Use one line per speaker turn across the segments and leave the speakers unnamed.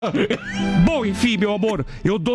Bom, enfim, meu amor, eu dou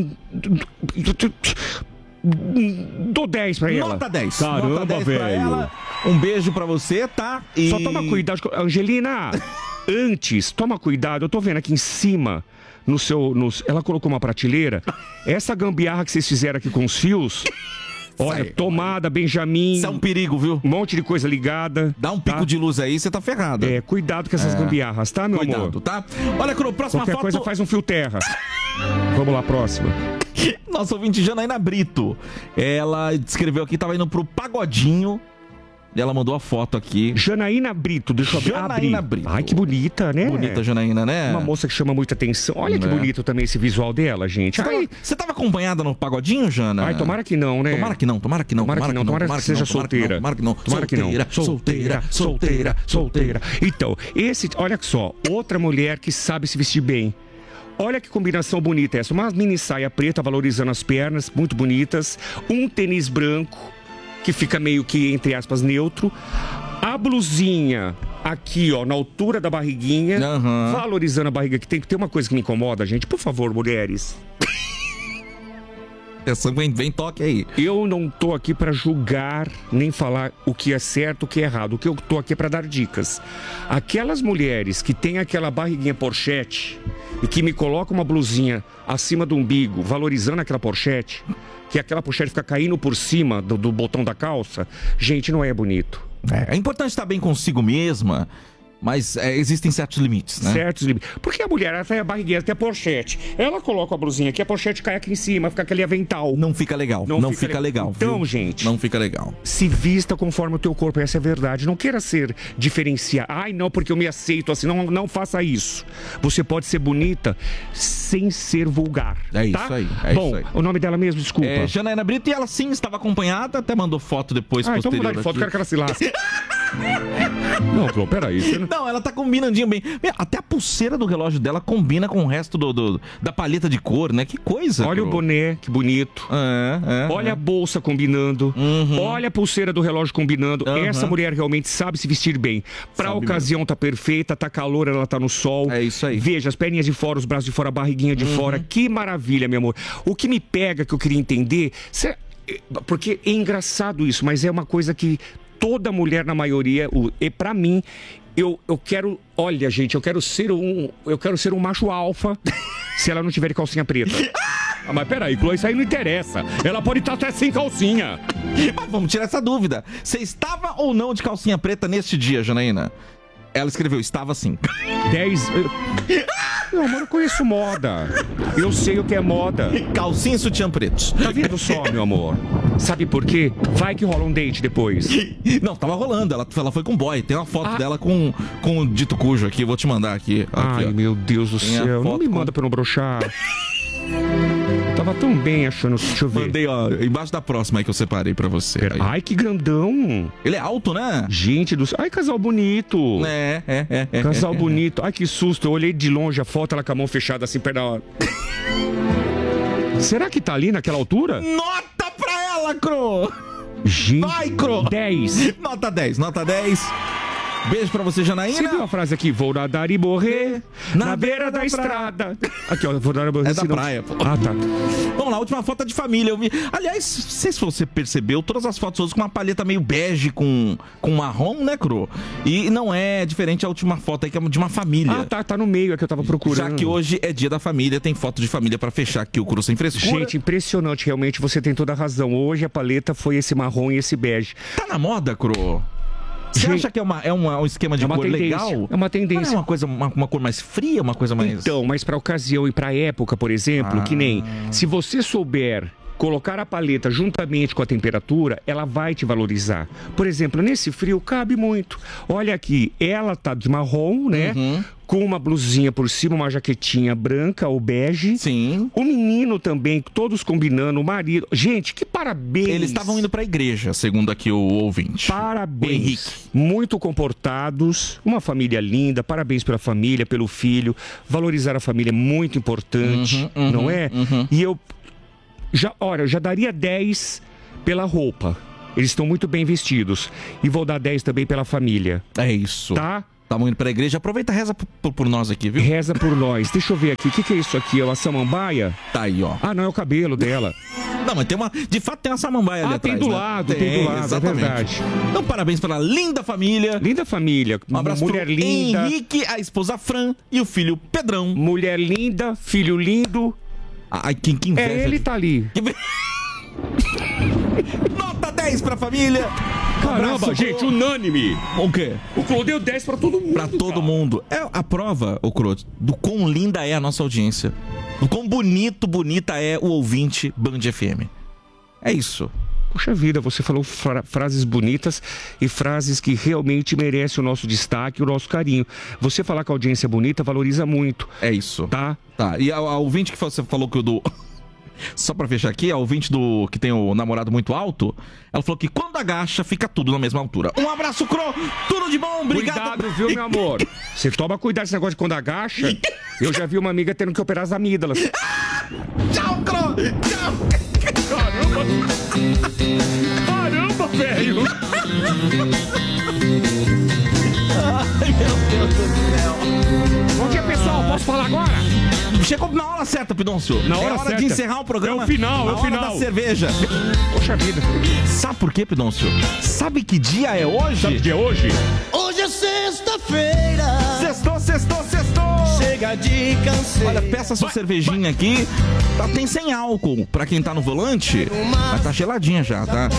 10 pra ela.
Nota 10.
Caramba,
Nota 10
velho.
pra ela. Um beijo pra você, tá? E...
Só toma cuidado. Angelina, antes, toma cuidado. Eu tô vendo aqui em cima, ela colocou uma prateleira. Essa gambiarra que vocês fizeram aqui com os fios... Olha, tomada, Benjamin...
Isso é um perigo, viu?
Um monte de coisa ligada.
Dá um pico de luz aí, você tá ferrado.
Cuidado com essas gambiarras, tá, meu
Cuidado,
amor?
tá? Olha, Cru, próxima
Qualquer
foto...
coisa faz um fio terra. Vamos lá, próxima.
Nossa ouvinte Janaína Brito. Ela descreveu aqui, tava indo pro Pagodinho. E ela mandou a foto aqui.
Janaína Brito, deixa eu abrir.
Janaína Brito.
Ai, que bonita, né?
Bonita Janaína, né?
Uma moça que chama muita atenção. Olha que bonito também esse visual dela, gente.
Você tava acompanhada no Pagodinho, Jana?
Ai, tomara que não, né?
Tomara que não.
Tomara que seja solteira.
Tomara que não.
Solteira. Então, olha só, outra mulher que sabe se vestir bem. Olha que combinação bonita essa. Uma mini saia preta valorizando as pernas, muito bonitas. Um tênis branco, que fica meio que, entre aspas, neutro. A blusinha aqui, ó, na altura da barriguinha, valorizando a barriga, que tem que ter uma coisa que me incomoda, gente. Por favor, mulheres.
Vem toque aí.
Eu não tô aqui pra julgar, nem falar o que é certo, o que é errado. O que eu tô aqui é pra dar dicas. Aquelas mulheres que têm aquela barriguinha porchete e que me colocam uma blusinha acima do umbigo, valorizando aquela porchete, que aquela pochete fica caindo por cima do botão da calça, gente, não é bonito.
É importante estar bem consigo mesma, mas existem certos limites, né?
Certos limites. Porque a mulher, ela tem a barriguinha, ela tem a pochete. Ela coloca a blusinha aqui, a pochete cai aqui em cima, fica aquele avental.
Não fica legal. Não fica legal.
Então,
viu?
gente...
Não fica legal.
Se vista conforme o teu corpo, essa é a verdade. Não queira diferenciar. Ai, não, porque eu me aceito assim. Não faça isso. Você pode ser bonita sem ser vulgar.
É
tá?
isso aí.
Bom,
isso aí.
O nome dela mesmo, desculpa.
É Janaína Brito, e ela sim estava acompanhada, até mandou foto depois,
então
posterior.
mudar de foto, quero que ela se lasque. Não, Clô, peraí.
Não, ela tá combinandinho bem. Até a pulseira do relógio dela combina com o resto da paleta de cor, né? Que coisa.
Olha o boné, que bonito. Olha a bolsa combinando. Olha a pulseira do relógio combinando. Essa mulher realmente sabe se vestir bem. Pra ocasião tá perfeita, tá calor, ela tá no sol.
É isso aí.
Veja, as perninhas de fora, os braços de fora, a barriguinha de fora. Que maravilha, meu amor. O que me pega, que eu queria entender... Porque é engraçado isso, mas é uma coisa que toda mulher, na maioria, e pra mim, eu quero, olha, gente, eu quero ser um macho alfa se ela não tiver de calcinha preta. Mas peraí, Chloe, isso aí não interessa. Ela pode estar até sem calcinha.
Mas vamos tirar essa dúvida. Você estava ou não de calcinha preta neste dia, Janaína? Ela escreveu, estava sim.
10... Meu amor, eu conheço moda. Eu sei o que é moda.
Calcinha e sutiã pretos.
Tá vendo só, meu amor? Sabe por quê? Vai que rola um date depois.
Não, tava rolando. Ela foi com boy. Tem uma foto dela com o dito cujo aqui. Vou te mandar aqui.
Ai,
ó.
meu Deus do céu. Não me manda pra não broxar. Eu tava tão bem achando... Deixa eu ver.
Mandei, ó, embaixo da próxima aí que eu separei pra você.
Ai, que grandão.
Ele é alto, né?
Gente do céu. Ai, casal bonito.
É.
Casal bonito. Ai, que susto. Eu olhei de longe a foto, ela com a mão fechada assim, perto da hora. Será que tá ali naquela altura?
Nota pra ela, Cro!
Gente,
vai, Cro!
10.
Nota 10. Beijo pra você, Janaína.
Você viu a frase aqui? Vou nadar e morrer na beira da estrada. Aqui, ó, vou nadar e morrer.
É da praia, pô.
Ah, tá.
Vamos lá, a última foto é de família. Eu vi. Aliás, não sei se você percebeu, todas as fotos hoje com uma paleta meio bege com marrom, né, Cro? E não é diferente a última foto aí, que é de uma família.
Ah, tá no meio, é que eu tava procurando.
Já que hoje é dia da família, tem foto de família pra fechar aqui o Cro Sem Frescura.
Gente, impressionante, realmente, você tem toda a razão. Hoje a paleta foi esse marrom e esse bege.
Tá na moda, Cro? Você acha que é um esquema de cor legal?
É uma tendência.
Não é uma coisa, uma cor mais fria, uma coisa mais...
Então, mas pra ocasião e pra época, por exemplo, que nem... Se você souber colocar a paleta juntamente com a temperatura, ela vai te valorizar. Por exemplo, nesse frio cabe muito. Olha aqui, ela tá de marrom, né? Com uma blusinha por cima, uma jaquetinha branca ou bege.
Sim.
O menino também, todos combinando, o marido. Gente, que parabéns.
Eles estavam indo pra igreja, segundo aqui o ouvinte.
Parabéns.
O Henrique.
Muito comportados, uma família linda, parabéns pela família, pelo filho. Valorizar a família é muito importante, não é? E eu já daria 10 pela roupa. Eles estão muito bem vestidos. E vou dar 10 também pela família.
É isso.
Tá?
Estavam indo pra igreja. Aproveita e reza por nós aqui, viu?
Reza por nós. Deixa eu ver aqui. O que é isso aqui? É uma samambaia?
Tá aí, ó.
Ah, não, é o cabelo dela.
Não, mas tem uma... De fato tem uma samambaia ali atrás,
tem do
né?
lado, tem do lado,
exatamente.
é verdade.
Então, parabéns pela linda família.
Linda família.
Um abraço
mulher
pro
linda.
Henrique, a esposa Fran e o filho Pedrão.
Mulher linda, filho lindo.
Ai, que inveja.
Ele tá ali.
Nota 10 pra família.
Caramba,
Abraço,
gente, unânime.
O quê?
O Clô deu 10 pra todo mundo.
Pra todo
cara.
mundo. É a prova, ô Cro, do quão linda é a nossa audiência. Do quão bonita é o ouvinte Band FM. É isso.
Puxa vida, você falou frases bonitas e frases que realmente merecem o nosso destaque, o nosso carinho. Você falar que a audiência é bonita valoriza muito.
É isso.
Tá?
Tá. E a ouvinte que você falou que o do... Só pra fechar aqui, a ouvinte do que tem o namorado muito alto, ela falou que quando agacha, fica tudo na mesma altura. Um abraço, Cro! Tudo de bom, obrigado!
Cuidado, viu, meu amor? Você toma cuidado com esse negócio de quando agacha. Eu já vi uma amiga tendo que operar as amígdalas.
Tchau, Cro! Tchau!
Caramba, velho!
Ai, meu Deus do céu!
Bom dia, pessoal. Posso falar agora?
Chegou na hora certa, Pidoncio.
Na hora
é hora
certa.
de encerrar o programa.
É o final,
é o final da cerveja.
Poxa vida.
Sabe por quê, Pidoncio? Sabe que dia é hoje?
Sabe que dia é hoje?
Hoje é sexta-feira.
Sextou!
Chega de canseira.
Olha, peça sua cervejinha aqui. Tem sem álcool pra quem tá no volante, mas tá geladinha já, tá?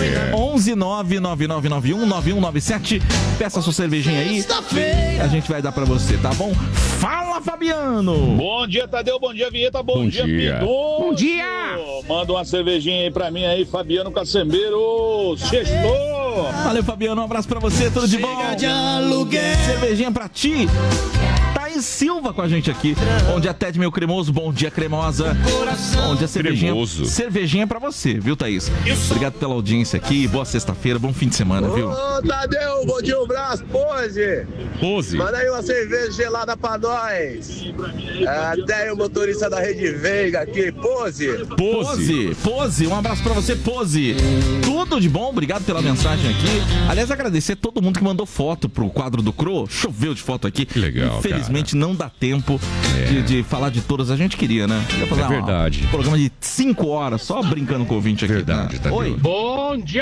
11999919197. Peça sua cervejinha aí. A gente vai dar pra você, tá bom? Fala, Fabiano!
Bom dia, Tadeu. Bom dia, Vinheta. Bom dia, Pidoncio.
Bom dia!
Manda uma cervejinha aí pra mim aí, Fabiano Cacembeiro. Sextou!
Valeu, Fabiano. Um abraço pra você. Tudo de bom?
Chega de aluguel.
Cervejinha pra ti. Thaís Silva com a gente aqui. Bom dia, Ted, meu cremoso. Bom dia, cremosa. Bom dia, cervejinha.
Cremoso.
Cervejinha pra você, viu, Thaís? Obrigado pela audiência aqui. Boa sexta-feira, bom fim de semana, viu?
Ô, Tadeu, bom dia, um abraço, pose.
Pose.
Manda aí uma cerveja gelada pra nós. Até o motorista da Rede Veiga aqui, pose.
Pose. Um abraço pra você, Pose. Tudo de bom, obrigado pela mensagem aqui. Aliás, agradecer a todo mundo que mandou foto pro quadro do Cro. Choveu de foto aqui.
Que legal,
Infelizmente não dá tempo de falar de todas. A gente queria, né?
É verdade.
Um programa de 5 horas, só brincando com o ouvinte aqui.
Verdade,
né?
Tadeu.
Oi.
Bom dia,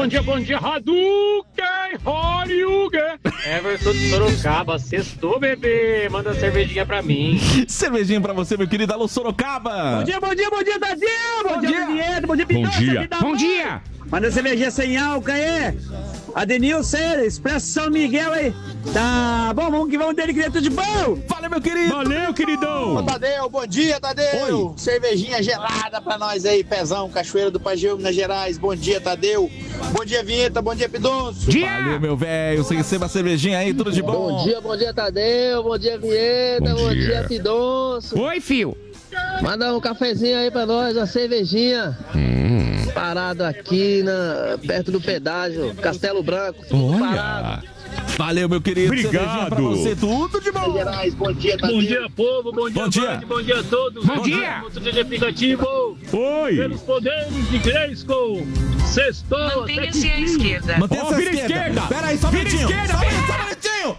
Hadouken, Horyugen. Everton de Sorocaba, sextou, bebê. Manda uma cervejinha pra mim.
Cervejinha pra você, meu querido. Alô, Sorocaba.
Bom dia, Tadeu. Bom dia, Vinheta. Bom dia,
Bom
Pidoncio,
dia.
vida
Bom
boa.
dia.
Manda cervejinha sem álcool aí. Adenilson, Expresso São Miguel aí. Tá bom, vamos que vamos dele, que tudo de bom.
Valeu, meu querido.
Valeu, queridão.
Tadeu, bom dia, Tadeu.
Oi.
Cervejinha gelada pra nós aí, Pezão, Cachoeira do Pajeú, Minas Gerais. Bom dia, Tadeu. Bom dia, Vinheta. Bom dia, Pidoncio.
Valeu, meu velho. Você receba a cervejinha aí, tudo de bom.
Bom dia, Tadeu. Bom dia, Vinheta.
Bom
Bom
dia.
dia, Pidoncio.
Oi, fio.
Manda um cafezinho aí pra nós, uma cervejinha. Parado aqui perto do pedágio, Castelo Branco. Tudo parado.
Olha.
Valeu, meu querido.
Obrigado.
Cervejinha pra você, tudo de bom.
Bom dia, Tadeu.
Bom dia, povo. Bom dia,
Bom dia.
Band, bom dia a todos.
Bom dia.
Motorista de aplicativo.
Oi.
Pelos poderes de Grayskull. Sextou.
Mantenha-se à esquerda.
Mantenha-se à
Vira à esquerda.
Pera aí, só um
Vira à
minutinho.
esquerda.
Só um minutinho.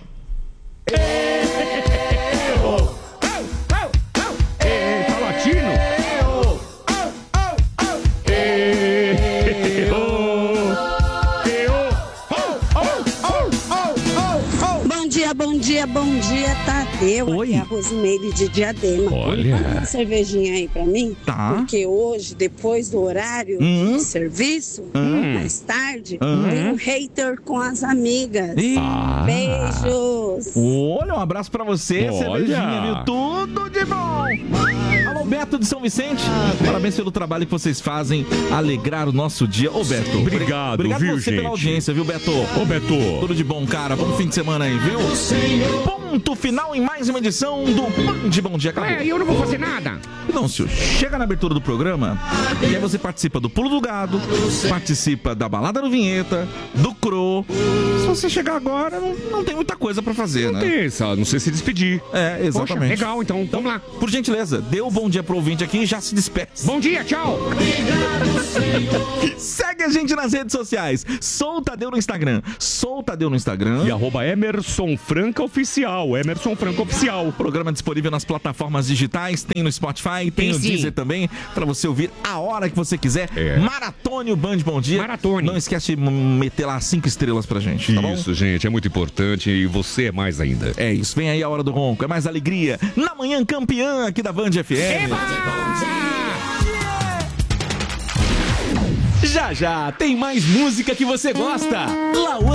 Tá latino?
Bom dia, Tadeu.
Oi.
Aqui é a Rosimeire de Diadema.
Olha.
Manda uma cervejinha aí pra mim.
Tá.
Porque hoje, depois do horário de serviço, mais tarde, tem um hater com as amigas.
Ih.
Beijos.
Olha, um abraço pra você,
Olha.
cervejinha, viu? Tudo de bom! Alô, Beto de São Vicente, parabéns pelo trabalho que vocês fazem, alegrar o nosso dia. Ô, Beto,
Obrigado,
obrigado
viu,
você
gente?
pela audiência, viu, Beto?
Ô, Beto.
Tudo de bom, cara. Bom fim de semana aí, viu? Ponto final em mais uma edição do Bom Dia. Acabou.
Eu não vou fazer nada.
Então, senhor, chega na abertura do programa e aí você participa do Pulo do Gado, participa da Balada do Vinheta, do Cro. Se você chegar agora, não tem muita coisa pra fazer, né?
Não sei se despedir.
É,
Poxa,
exatamente.
legal, então vamos lá.
Por gentileza, dê o bom dia dia pro ouvinte aqui e já se despeça.
Bom dia, tchau!
Segue a gente nas redes sociais. Sou o Tadeu no Instagram.
E @Emerson Franca Oficial. Emerson Franca Oficial.
Programa disponível nas plataformas digitais. Tem no Spotify, tem no Deezer também. Pra você ouvir a hora que você quiser. Maratone o Band Bom Dia.
Maratone.
Não esquece de meter lá 5 estrelas pra gente, tá bom?
Isso, gente, é muito importante e você é mais ainda.
É isso, vem aí a Hora do Ronco. É mais alegria. Na manhã campeã aqui da Band FM.
Já tem mais música que você gosta. Lauana